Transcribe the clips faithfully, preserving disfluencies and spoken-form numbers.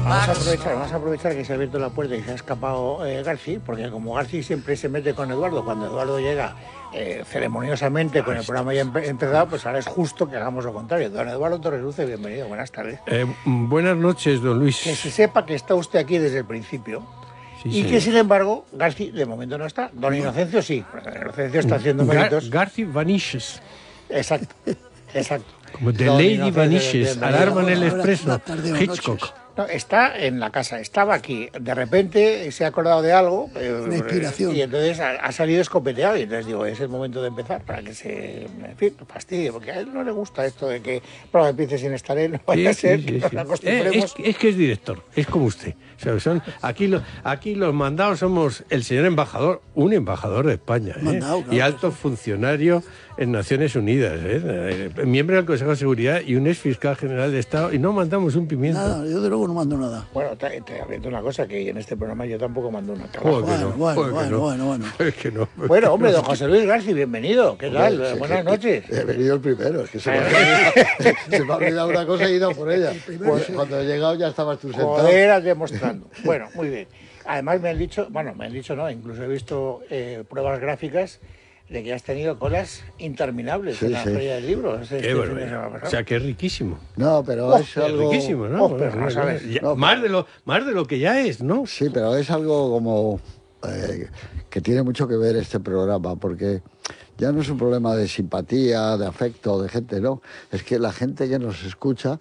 Vamos a aprovechar, vamos a aprovechar que se ha abierto la puerta y se ha escapado eh, Garci, porque como Garci siempre se mete con Eduardo, cuando Eduardo llega eh, ceremoniosamente con el programa ya empe empezado, pues ahora es justo que hagamos lo contrario. Don Eduardo Torreluce, bienvenido, buenas tardes. Eh, buenas noches, don Luis. Que se sepa que está usted aquí desde el principio. Sí, y señor. Que sin embargo, Garci de momento no está. Don Inocencio sí, porque Don Inocencio está haciendo Gar méritos. Garci vanishes. Exacto, exacto. Como The Don Lady Inocencio, Vanishes, bienvenido. Alarma en el Ahora, Expreso, la tarde o Hitchcock. noches. No, está en la casa, estaba aquí. De repente se ha acordado de algo. Eh, Una inspiración. Y entonces ha, ha salido escopeteado. Y entonces digo, es el momento de empezar para que se, en fin, fastidie. Porque a él no le gusta esto de que el empiece sin estar él. No vaya Sí, a ser sí, que sí, nos sí. acostumbremos. Eh, es, es que es director, es como usted. O sea, son, aquí, lo, aquí los mandados somos el señor embajador, un embajador de España, ¿eh? Mandado, claro. Y alto funcionario en Naciones Unidas, ¿eh? Eh, miembro del Consejo de Seguridad y un ex fiscal general de Estado, y no mandamos un pimiento. Nada, yo de luego no mando nada. Bueno, te, te advierto una cosa, que en este programa yo tampoco mando una Joder, carajo. que no, Bueno, joder, bueno, que no. bueno, bueno. Es que no. Bueno, hombre, don José Luis Garci, bienvenido. ¿Qué tal? Hombre, sí, Buenas que- noches. He venido el primero, es que se me, ha olvidado, se me ha olvidado una cosa y he ido por ella. Pues, cuando he llegado ya estabas tú sentado. Joder, demostrando. Bueno, muy bien. Además me han dicho, bueno, me han dicho no, incluso he visto eh, pruebas gráficas de que has tenido colas interminables Sí, en la sí. feria del libro. Este Qué fin de barbaridad. semana pasado. O sea, que es riquísimo. No, pero Oh, es Es algo... riquísimo, ¿no? Oh, pero no sabes. Ya- No, más, pero- de lo, más de lo que ya es, ¿no? Sí, pero es algo como... eh, que tiene mucho que ver este programa, porque ya no es un problema de simpatía, de afecto, de gente, no. Es que la gente que nos escucha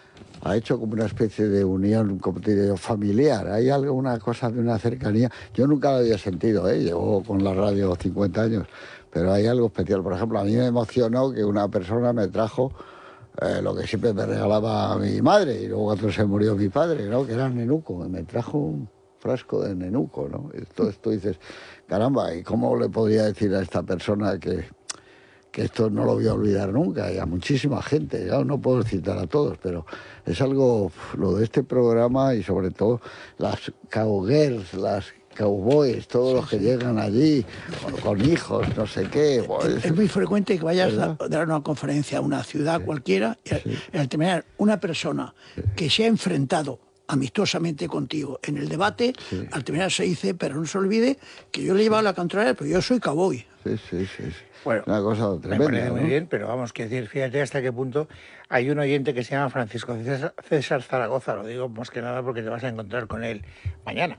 ha hecho como una especie de unión, como te digo, familiar. Hay algo, una cosa de una cercanía. Yo nunca lo había sentido, ¿eh? Llevo con la radio cincuenta años, pero hay algo especial. Por ejemplo, a mí me emocionó que una persona me trajo eh, lo que siempre me regalaba mi madre, y luego cuando se murió mi padre, ¿no? Que era nenuco. Me trajo un frasco de nenuco, ¿no? Entonces tú dices, caramba, ¿y cómo le podría decir a esta persona que... que esto no lo voy a olvidar nunca, y a muchísima gente, ya no puedo citar a todos, pero es algo, lo de este programa, y sobre todo las cowgirls, las cowboys, todos los que llegan allí con, con hijos, no sé qué. Pues, Es muy frecuente que vayas a ¿verdad? dar una conferencia a una ciudad cualquiera y al, y al terminar una persona que se ha enfrentado amistosamente contigo en el debate, al terminar se dice, pero no se olvide que yo le he llevado la contraria, pero yo soy cowboy. sí, sí, sí, sí. Bueno, Una cosa me tremenda, parece ¿no? muy bien, pero vamos, que decir, fíjate hasta qué punto hay un oyente que se llama Francisco César, César Zaragoza, lo digo más que nada porque te vas a encontrar con él mañana.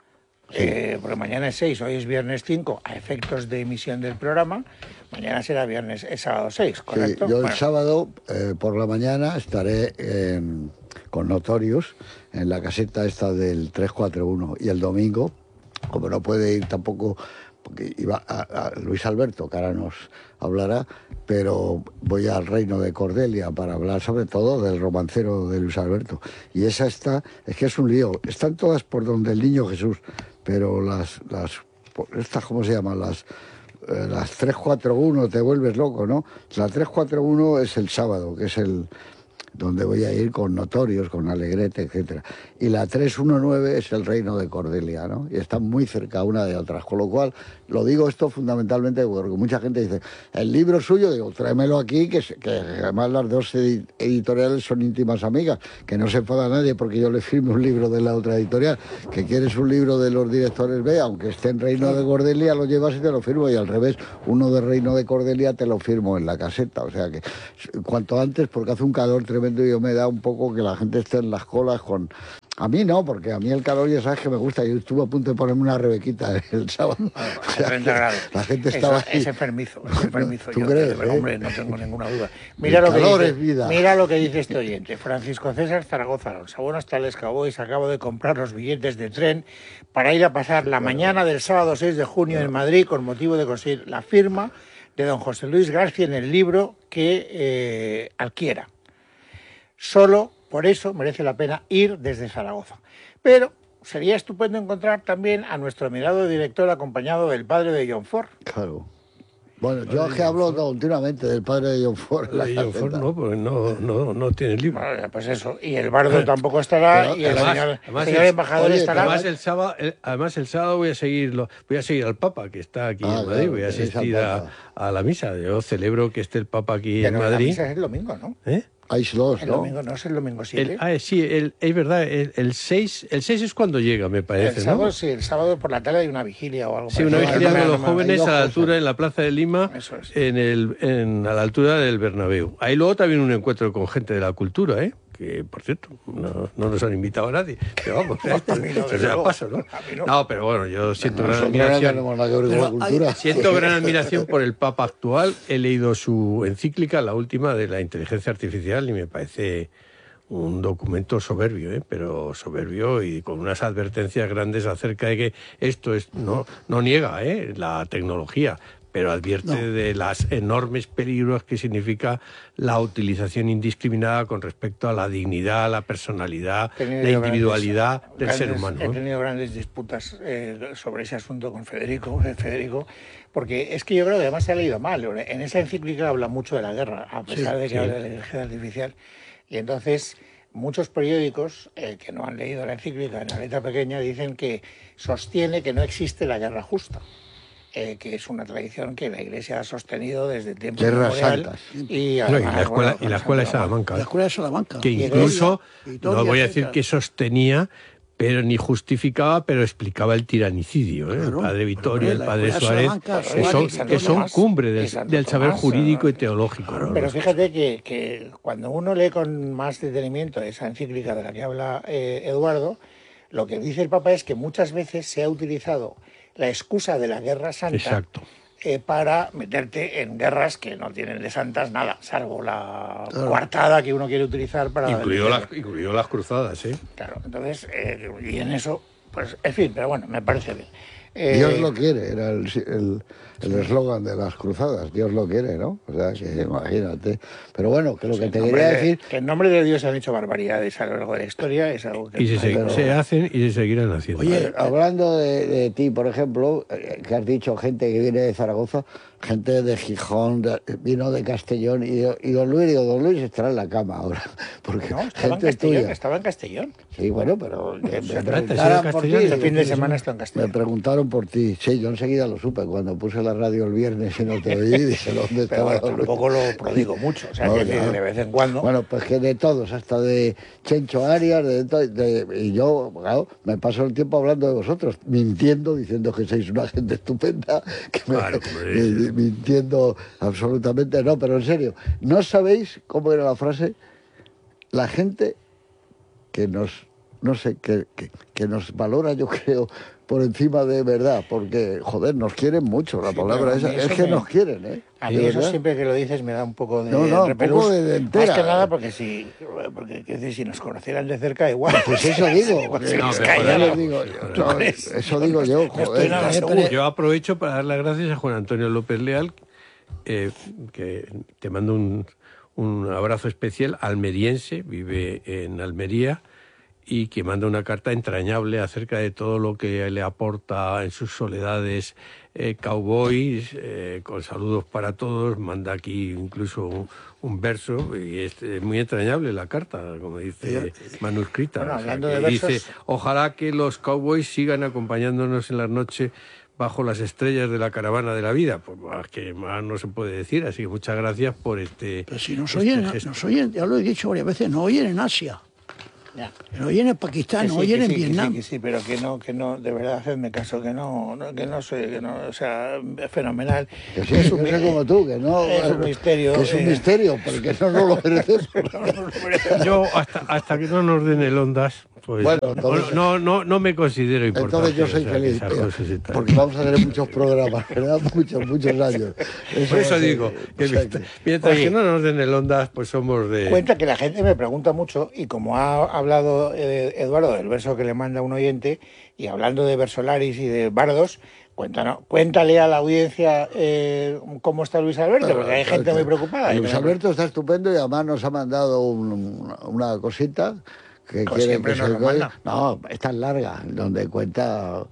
Eh, porque mañana es seis, hoy es viernes cinco, a efectos de emisión del programa, mañana será viernes, es sábado seis, Sí, ¿correcto? yo el Bueno, sábado eh, por la mañana estaré en- con Notorious en la caseta esta del tres cuatro uno, y el domingo, como no puede ir tampoco, porque iba a, a Luis Alberto, que ahora nos hablará, pero voy al Reino de Cordelia para hablar sobre todo del romancero de Luis Alberto. Y esa está, es que es un lío, están todas por donde el Niño Jesús, pero las, las estas, ¿cómo se llaman? Las... Eh, las tres cuatro uno, te vuelves loco, ¿no? La tres cuatro uno es el sábado, que es el donde voy a ir con Notorios, con Alegrete, etcétera. Y la tres uno nueve es el Reino de Cordelia, ¿no? Y están muy cerca una de otras. Con lo cual, lo digo esto fundamentalmente porque mucha gente dice, el libro suyo, digo, tráemelo aquí, que, se- que además las dos edi- editoriales son íntimas amigas, que no se enfada nadie porque yo le firme un libro de la otra editorial. Que quieres un libro de los directores B, aunque esté en Reino de Cordelia, lo llevas y te lo firmo, y al revés, uno de Reino de Cordelia te lo firmo en la caseta. O sea que cuanto antes, porque hace un calor tremendo y yo me da un poco que la gente esté en las colas con... A mí no, porque a mí el calor ya sabes que me gusta. Yo estuve a punto de ponerme una rebequita el sábado. O sea, treinta grados. la gente Eso estaba ahí. es enfermizo, es enfermizo. ¿Tú yo, crees, pero, eh? hombre, no tengo ninguna duda. Mira El lo, que calor dice, es vida. mira lo que dice este oyente. Francisco César Zaragoza Alonso. Buenas tardes, Cowboys. Acabo de comprar los billetes de tren para ir a pasar la mañana del sábado seis de junio en Madrid con motivo de conseguir la firma de don José Luis García en el libro que eh, adquiera. Solo por eso merece la pena ir desde Zaragoza. Pero sería estupendo encontrar también a nuestro admirado director acompañado del padre de John Ford. Claro. Bueno, yo es que hablo continuamente del padre de John Ford. en la De John Ford caseta. no, porque no, no, no tiene libro. Bueno, pues eso, y el bardo tampoco estará, Pero y el además- señor, además señor el- embajador oye, estará. Además el sábado, el- además el sábado voy a seguirlo, voy a seguir al Papa que está aquí Ah, en Madrid, claro, voy a tenéis al asistir a, Papa. a la misa. Yo celebro que esté el Papa aquí Pero en la Madrid. misa es el domingo, ¿no? ¿Eh? Hay dos, El ¿no? domingo, ¿no es el domingo siete? El, ah, sí, el, es verdad, el, el seis el seis es cuando llega, me parece, el sábado, ¿no? sí, el sábado por la tarde hay una vigilia o algo. Sí, una parecido. vigilia No me- con los no me- jóvenes dos a la cosas. altura, en la Plaza de Lima, Eso es. en el, en, a la altura del Bernabéu. Ahí luego también un encuentro con gente de la cultura, ¿eh? Que, por cierto, no, no nos han invitado a nadie. Pero vamos, A mí no, se desde la luego. paso, ¿no? A mí no. No, pero bueno, yo siento gran Nosotros no admiración. tenemos nada que ver con Pero la hay- cultura. Siento gran admiración por el Papa actual. He leído su encíclica, la última de la inteligencia artificial, y me parece un documento soberbio, ¿eh? Pero soberbio y con unas advertencias grandes acerca de que esto es no, no niega ¿eh? la tecnología, pero advierte No. de las enormes peligros que significa la utilización indiscriminada con respecto a la dignidad, la personalidad, He tenido la grandes- individualidad del ser grandes- humano. He ¿eh? tenido grandes disputas eh, sobre ese asunto con Federico, eh, Federico, porque es que yo creo que además se ha leído mal. En esa encíclica habla mucho de la guerra, a pesar Sí, de que sí. habla de la inteligencia artificial. Y entonces muchos periódicos eh, que no han leído la encíclica en la letra pequeña dicen que sostiene que no existe la guerra justa. Eh, que es una tradición que la Iglesia ha sostenido desde tiempo Guerras inmemorial. santas. Y, No, y además, la escuela, bueno, y la escuela de San Ramón. Salamanca. La escuela de Salamanca. Que Y incluso, Vitoria, no voy a decir etcétera. que sostenía, pero ni justificaba, pero explicaba el tiranicidio. ¿eh? Claro. El padre Vittorio, el La padre escuela de Suárez, Salamanca, que Suárez son, y Santo que son Tomás, cumbre y del, Santo del saber Tomás, jurídico eh, y teológico. ¿no? Pero fíjate que, que cuando uno lee con más detenimiento esa encíclica de la que habla eh, Eduardo, lo que dice el Papa es que muchas veces se ha utilizado la excusa de la guerra santa Exacto. eh, para meterte en guerras que no tienen de santas nada, salvo la coartada que uno quiere utilizar para... Incluido las, incluido las cruzadas, ¿eh? Claro, entonces, eh, y en eso, pues, en fin, pero bueno, me parece bien. Eh, Dios lo quiere, era el el- el eslogan de las cruzadas. Dios lo quiere, ¿no? O sea, que imagínate. Pero bueno, que lo que en te nombre quería de- decir... que en nombre de Dios se han hecho barbaridades a lo largo de la historia, es algo que... Y se, se- pero- se hacen y se seguirán haciendo. Oye, Hablando de, de ti, por ejemplo, eh, que has dicho gente que viene de Zaragoza, gente de Gijón, de- vino de Castellón, y, y don Luis, digo, don Luis estará en la cama ahora, porque No, estaba en gente Castellón, tuya. estaba en Castellón. Sí, bueno, pero que me Se trata, preguntaran sí, por ti. Castellón, Este fin de digo, semana está en Me Castellón. preguntaron por ti. Sí, yo enseguida lo supe. Cuando puse la radio el viernes y no te oí, dije, ¿dónde Pero estaba bueno, don Luis? tampoco lo prodigo mucho, o sea, No, que ya. de vez en cuando... Bueno, pues que de todos, hasta de Chencho Arias, de, to- de- y yo, claro, me paso el tiempo hablando de vosotros, mintiendo, diciendo que sois una gente estupenda, que me- Claro, hombre. mi- mintiendo absolutamente, no, pero en serio, ¿no sabéis cómo era la frase? La gente que nos, no sé, que, que, que nos valora, yo creo, por encima de verdad, porque, joder, nos quieren mucho, la Sí, palabra pero a esa, mí es eso que me- nos quieren, ¿eh? A De mí eso verdad. siempre que lo dices me da un poco de No, no, un repelús. poco de- de entera. Más que nada porque si, porque, quiero decir, si nos conocieran de cerca igual. Pues eso digo, Igual que- se no, nos pero cae joder, la- les digo, ¿Tú no, crees? eso digo yo, No estoy joder. nada Eh, seguro. pero- Yo aprovecho para dar las gracias a Juan Antonio López Leal, eh, que te mando un, un abrazo especial, almeriense, vive en Almería, y que manda una carta entrañable acerca de todo lo que le aporta en sus soledades eh, Cowboys, eh, con saludos para todos, manda aquí incluso un, un verso, y es eh, muy entrañable la carta, como dice, manuscrita. Bueno, O sea, hablando que de dice, versos- ojalá que los Cowboys sigan acompañándonos en la noche bajo las estrellas de la caravana de la vida. Pues más que más no se puede decir, así que muchas gracias por este... Pero si nos este oyen, gesto. nos oyen, ya lo he dicho varias veces, nos oyen en Asia, Ya. nos oyen en Pakistán, Que nos sí, oyen que en sí, que sí, Vietnam. que sí, pero que no, que no, de verdad, hacedme caso, que no, no, que no soy, que no, o sea, fenomenal. Que sí, Es que un- soy como tú, que no. es un misterio, Que es un eh. misterio, porque no nos lo merecemos. Yo, hasta, hasta que no nos den el ondas, pues Bueno, no, entonces- no, no, no me considero importante. Entonces yo soy o sea, que feliz, esas tío, cosas y tal. porque vamos a tener muchos programas, ¿verdad? Muchos, muchos años. Por va eso a ser- digo, que o sea mientras, que- mientras Oye. que no nos den el ondas, pues somos de... Cuenta que la gente me pregunta mucho, y como ha hablado eh, Eduardo del verso que le manda un oyente, y hablando de versolaris y de bardos, cuéntanos, cuéntale a la audiencia eh, cómo está Luis Alberto, porque hay gente muy preocupada. Luis Alberto está estupendo y además nos ha mandado un- una cosita que Como quiere siempre que nos se lo oiga. manda. No, es tan larga, donde cuenta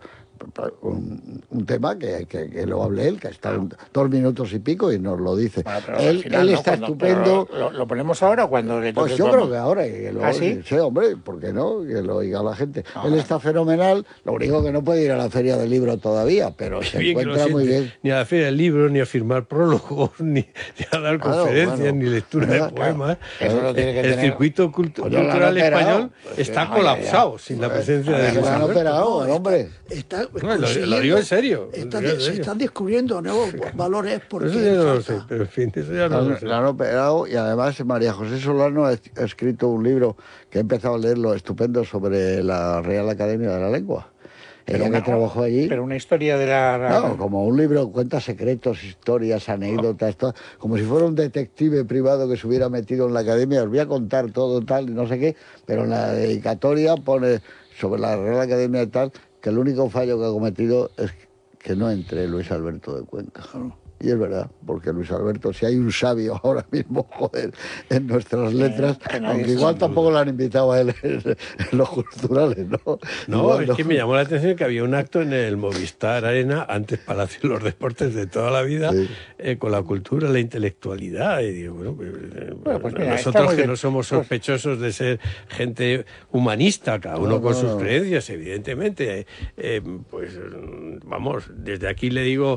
un, un tema que, que, que lo hable él, que está un, dos minutos y pico y nos lo dice. Bueno, pero él final, él ¿no? está Cuando, estupendo. Lo, lo ponemos ahora o cuando le toque Pues yo el creo turno? que ahora, y que lo, ¿Ah, sí? sí, hombre, ¿por qué no? Que lo oiga la gente. Ah, él está fenomenal, lo único que no puede ir a la feria del libro todavía, pero se Bien que lo encuentra muy siente. bien. Ni a la feria del libro, ni a firmar prólogos, ni, ni a dar Claro, conferencias, bueno. ni lectura Claro, de poemas. Eso lo tiene que el tener- circuito cultu- Pues ya lo han cultural operado. español Pues está ya, ya, colapsado ya. sin la presencia de ya Luis lo han Alberto. operado, el hombre. Está No, lo- lo consiguiendo- digo en serio, está lo digo en de- se serio. están descubriendo nuevos valores porque Eso ya no lo sé, falta. pero en fin, eso ya no La, lo sé. la han operado y además María José Solano ha ha escrito un libro que he empezado a leerlo estupendo sobre la Real Academia de la Lengua. Ella que una- trabajó allí. Pero una historia de la... No, como un libro, cuenta secretos, historias, anécdotas, todo, como si fuera un detective privado que se hubiera metido en la academia. Os voy a contar todo tal y no sé qué, pero en la dedicatoria pone sobre la Real Academia y tal que el único fallo que ha cometido es que no entre Luis Alberto de Cuenca. Y es verdad, porque Luis Alberto, si hay un sabio ahora mismo, joder, en nuestras letras, que nadie aunque se igual duda. tampoco lo han invitado a él en, en los culturales, ¿no? No, Igual es no. que me llamó la atención que había un acto en el Movistar Arena, antes Palacio de los Deportes de toda la vida, Sí. eh, con la cultura, la intelectualidad. Y digo, bueno, pues, eh, Bueno, pues mira, está nosotros muy que bien. no somos Pues- sospechosos de ser gente humanista, cada uno No, con no, sus no. creencias, evidentemente, eh, eh, pues mm, vamos, desde aquí le digo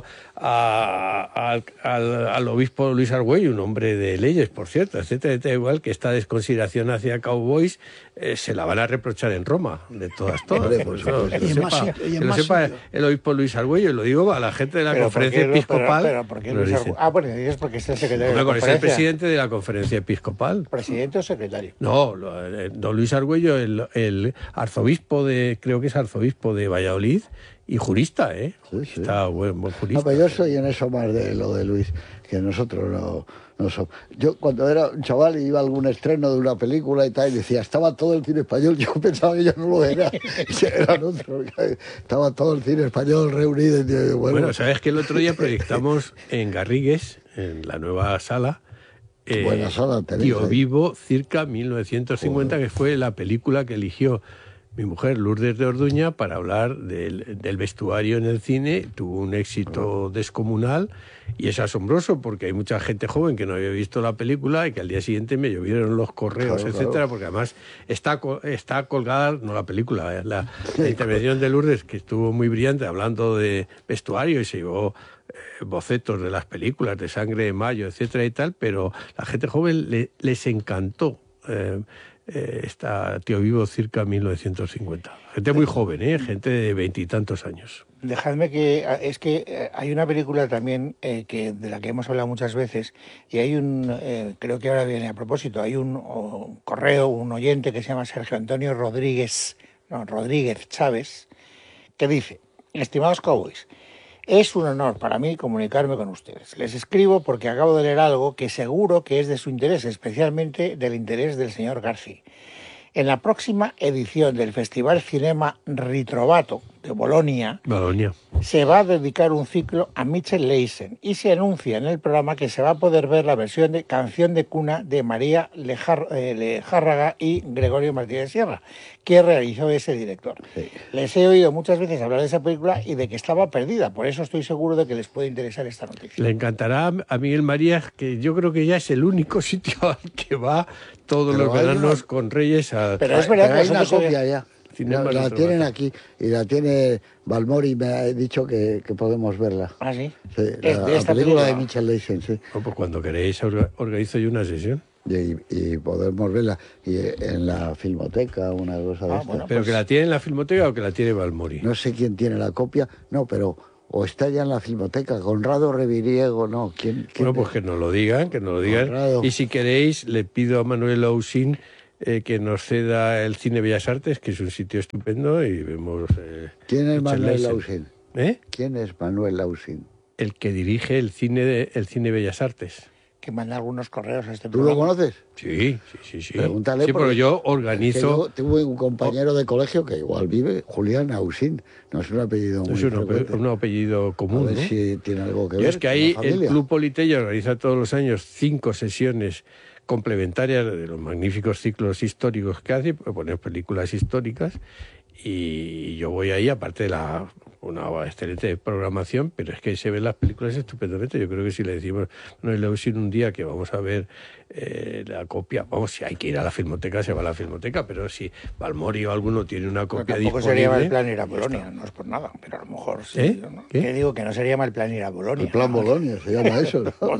a- al, al- al obispo Luis Argüello, un hombre de leyes, por cierto, etcétera, etcétera, igual que esta desconsideración hacia cowboys eh, se la van a reprochar en Roma, de todas, todas. Hombre, pues, Eso, pues, que y lo en más sepa, sitio- y en que lo más sepa sitio. el obispo Luis Argüello, y lo digo a la gente de la Pero conferencia ¿por qué- episcopal. Pero, pero ¿por qué lo Luis dice. Argu- Ah, bueno, dices porque es el secretario Hombre, de la con ese es el conferencia. presidente de la conferencia episcopal. ¿Presidente o secretario? No, lo- eh, don Luis Argüello, el, el arzobispo de, creo que es arzobispo de Valladolid y jurista, ¿eh? Sí, sí. Está buen, buen jurista. No, pero yo soy en eso más de lo de Luis, que nosotros no, no somos. Yo cuando era un chaval y iba a algún estreno de una película y tal, y decía, estaba todo el cine español, yo pensaba que ya no lo era, que eran otros, estaba todo el cine español reunido. Y digo, bueno, Bueno, sabes que el otro día proyectamos en Garrigues, en la nueva sala, eh, Buena sala tenéis Tío ahí. Vivo, circa mil novecientos cincuenta, que fue la película que eligió mi mujer Lourdes de Orduña para hablar del, del vestuario en el cine. Tuvo un éxito descomunal y es asombroso porque hay mucha gente joven que no había visto la película y que al día siguiente me llovieron los correos, Claro, etcétera, claro. porque además está, co- está colgada, no la película, eh, la, la intervención de Lourdes, que estuvo muy brillante hablando de vestuario y se llevó eh, bocetos de las películas, de Sangre de Mayo, etcétera y tal, pero la gente joven le- les encantó. Eh, eh, está Tío Vivo circa mil novecientos cincuenta. Gente muy joven, ¿eh? Gente de veintitantos años. Dejadme que... Es que eh, hay una película también eh, que de la que hemos hablado muchas veces y hay un... eh, creo que ahora viene a propósito. Hay un, o, un correo, un oyente que se llama Sergio Antonio Rodríguez, no, Rodríguez Chávez, que dice, estimados cowboys, es un honor para mí comunicarme con ustedes. Les escribo porque acabo de leer algo que seguro que es de su interés, especialmente del interés del señor García. En la próxima edición del Festival Cinema Ritrovato de Bolonia, Bolonia. se va a dedicar un ciclo a Mitchell Leisen y se anuncia en el programa que se va a poder ver la versión de Canción de Cuna de María Lejar, eh, Lejárraga y Gregorio Martínez Sierra, que realizó ese director. Sí. Les he oído muchas veces hablar de esa película y de que estaba perdida, por eso estoy seguro de que les puede interesar esta noticia. Le encantará a Miguel María, que yo creo que ya es el único sitio al que va todos Pero los hay veranos una- con Reyes a... Pero es verdad Pero que hay una nosotros- copia ya. Cinema la, la Ritrovato. tienen aquí y la tiene Balmori, me ha dicho que, que podemos verla. Ah, sí. Sí, Es la, de la esta película de película. Mitchell Leisen, sí. Oh, pues cuando queréis orga- organizo yo una sesión. Y, y podemos verla y en la filmoteca, una cosa de Ah, esta. bueno. ¿Pero pues- que la tiene en la Filmoteca o que la tiene Balmori? No sé quién tiene la copia, no, pero o está ya en la filmoteca, Conrado Reviriego, no. ¿Quién, quién Bueno, pues que nos lo digan, que nos lo digan. Conrado. Y si queréis, le pido a Manuel Ausín eh, que nos ceda el Cine Bellas Artes, que es un sitio estupendo, y vemos... Eh, ¿Quién es Mitchell Manuel Leisen. Lausín? ¿Eh? ¿Quién es Manuel Lausín? El que dirige el cine, de, el cine Bellas Artes. Que manda algunos correos a este ¿Tú lo programa. conoces? Sí, sí, sí. Sí, Pregúntale sí, porque- pero yo Que organizo... yo tuve un compañero de colegio que igual vive, Julián Ausín. No es un apellido muy Es un, ape- frecuente. un apellido A común, ver ¿no? si tiene algo que Y ver es que con ahí la el familia. Club Politeya organiza todos los años cinco sesiones complementarias de los magníficos ciclos históricos que hace, poner películas históricas, y yo voy ahí, aparte de la una excelente programación, pero es que se ven las películas estupendamente. Yo creo que si le decimos, no, le voy a decir un día que vamos a ver eh, la copia, vamos, si hay que ir a la filmoteca, se va a la filmoteca, pero si Balmori o alguno tiene una copia Pero tampoco disponible... sería mal plan ir a Bolonia, no es por nada, pero a lo mejor sí. ¿Eh? ¿no? ¿Qué? Que digo que no sería mal plan ir a Bolonia. El plan ¿no? Bolonia se llama eso, ¿no?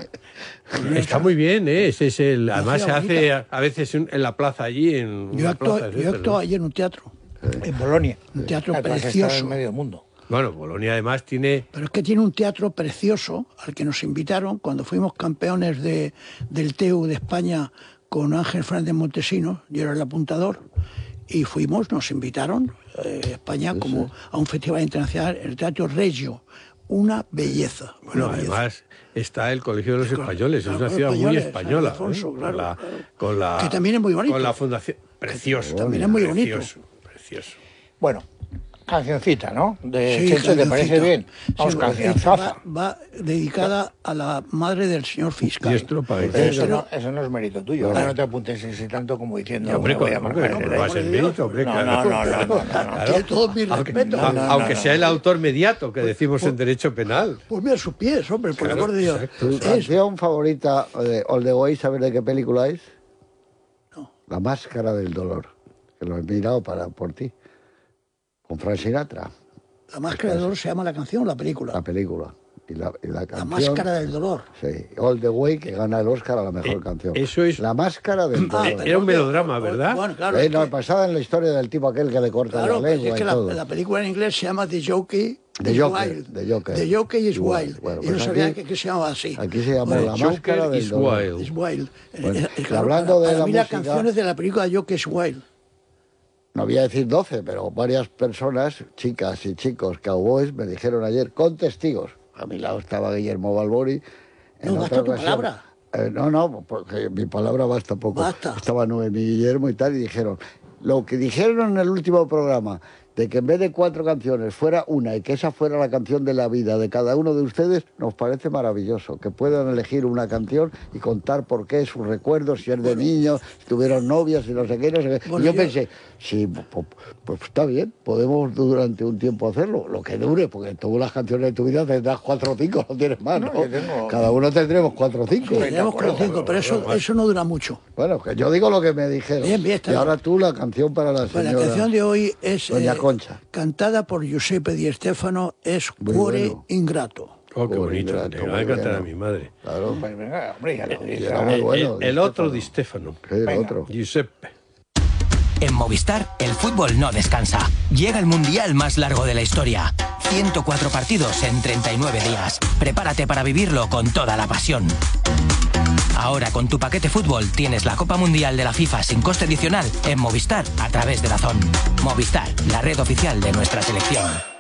Está muy bien, ¿eh? Ese es el, además se ciudad hace bonita. a, a veces en, en la plaza allí, en Yo una actué, plaza, yo etcétera, actué ¿no? ayer en un teatro, En Bolonia. un teatro Además, está precioso. en medio mundo. Bueno, Bolonia además tiene... Pero es que tiene un teatro precioso al que nos invitaron cuando fuimos campeones de, del T E U de España con Ángel Fernández Montesinos, yo era el apuntador, y fuimos, nos invitaron eh, España como a un festival internacional, el Teatro Regio, una belleza. Bueno, una belleza. además está el Colegio de los Españoles, es Claro, una los ciudad muy españoles, española. San Alfonso, ¿eh? claro, con, la, claro. con la... Que también es muy bonito. Con la fundación... Precioso. También es muy bonito. Precioso, precioso. Bueno, cancioncita, ¿no? De Sí, Chencho, ¿te parece cancioncita. bien? Vamos, Sí, cancionzaza. va, va dedicada a la madre del señor fiscal. Y esto para Pero eso, no, eso no es mérito tuyo. Ahora no te apuntes ese tanto como diciendo... Y, hombre, me voy a con- marcar hombre, el no va a ser derecho. mérito, hombre, No, claro. no, no, no, no, no, no. Tiene todo mi Aunque, respeto. a- no, no, aunque no, sea no. el autor mediato, que decimos en derecho penal. Pues mira sus pies, hombre, por el Claro, amor de Dios. exacto. ¿Tu Es- canción favorita de All the Way, sabes de qué película es? No. La Máscara del Dolor, que lo he mirado para, por ti, con Frank Sinatra, La máscara del dolor se llama la canción o la película. la película. Y la, y la La canción, máscara del dolor. Sí, All the Way, que gana el Oscar a la mejor Eh, canción. eso es- La Máscara del Ah, Dolor. Era un melodrama, ¿verdad? Bueno, claro. Eh, es no, que- basada en la historia del tipo aquel que le corta Claro, la pero lengua es que y la, todo. la película en inglés se llama The Jockey The is Joker, Wild. The Joker. The Jockey is Wild. Wild. Bueno, y pues no sabía aquí- que, que se llamaba así. Aquí se llamó Bueno, La Joker Máscara del is Dolor. Wild. is Wild. Bueno, Eh, eh, y claro, hablando de para la mí las música- canciones de la película Jockey is Wild. No voy a decir doce, pero varias personas, chicas y chicos, cowboys, me dijeron ayer, con testigos. A mi lado estaba Guillermo Balbori. En No, otra basta tu ocasión- palabra. Eh, no, no, porque mi palabra basta poco. Basta. Estaba Noemí Guillermo y tal, y dijeron, lo que dijeron en el último programa, de que en vez de cuatro canciones fuera una y que esa fuera la canción de la vida de cada uno de ustedes, nos parece maravilloso. Que puedan elegir una canción y contar por qué, sus recuerdos, si es de niños, si tuvieron novias y no sé qué, no sé qué. Bueno, y yo, yo- pensé, sí, pues, pues está bien, podemos durante un tiempo hacerlo, lo que dure, porque tú las canciones de tu vida tendrás cuatro o cinco, no tienes más, ¿no? No, yo tengo- Cada uno tendremos cuatro o cinco. de Tenemos acuerdo, con cinco, pero eso, eso no dura mucho. Bueno, que yo digo lo que me dijeron. Bien, bien, está y bien. ahora tú la canción para la Pues señora. la canción de hoy es Doña eh, Concha. cantada por Giuseppe Di Stefano, es Muy Cuore bueno. Ingrato. Oh, qué Muy bonito. grato, Le va a muy encantar bueno. a mi madre. Claro, Pues venga, hombre, ya lo Y dice. era muy El- bueno, el, Di el otro Stefano. Di Stefano. que el Venga. otro. Giuseppe. En Movistar, el fútbol no descansa. Llega el mundial más largo de la historia. ciento cuatro partidos en treinta y nueve días. Prepárate para vivirlo con toda la pasión. Ahora con tu paquete fútbol tienes la Copa Mundial de la FIFA sin coste adicional en Movistar a través de DAZN. Movistar, la red oficial de nuestra selección.